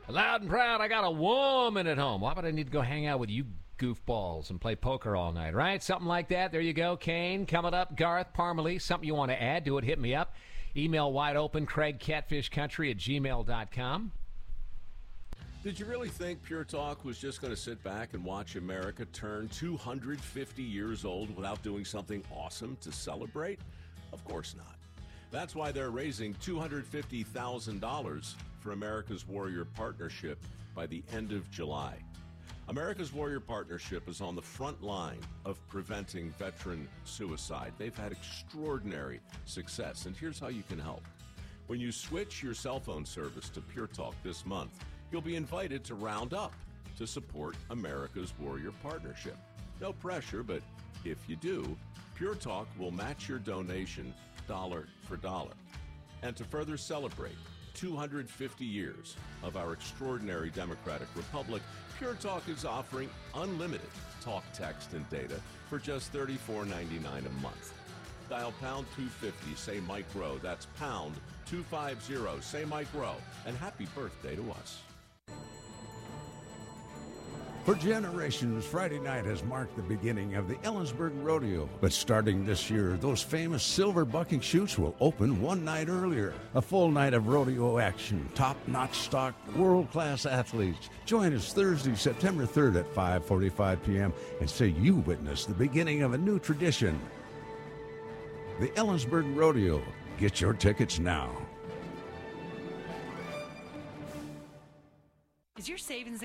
Loud and proud, I got a woman at home. Why would I need to go hang out with you goofballs and play poker all night, right? Something like that. There you go. Kane, coming up. Garth, Parmalee, something you want to add to it, hit me up. Email wide open, craigcatfishcountry@gmail.com. Did you really think Pure Talk was just going to sit back and watch America turn 250 years old without doing something awesome to celebrate? Of course not. That's why they're raising $250,000 for America's Warrior Partnership by the end of July. America's Warrior Partnership is on the front line of preventing veteran suicide. They've had extraordinary success, and here's how you can help. When you switch your cell phone service to Pure Talk this month, you'll be invited to round up to support America's Warrior Partnership. No pressure, but if you do, Pure Talk will match your donation dollar for dollar. And to further celebrate 250 years of our extraordinary democratic republic, Pure Talk is offering unlimited talk, text, and data for just $34.99 a month. Dial pound 250, say Mike Rowe. That's pound 250, say Mike Rowe. And happy birthday to us. For generations, Friday night has marked the beginning of the Ellensburg Rodeo. But starting this year, those famous silver bucking chutes will open one night earlier. A full night of rodeo action, top-notch stock, world-class athletes. Join us Thursday, September 3rd at 5:45 p.m. and say you witnessed the beginning of a new tradition. The Ellensburg Rodeo. Get your tickets now. Is your savings